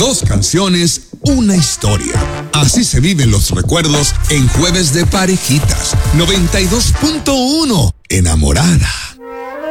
Dos canciones, una historia. Así se viven los recuerdos en Jueves de Parejitas. 92.1. Enamorada.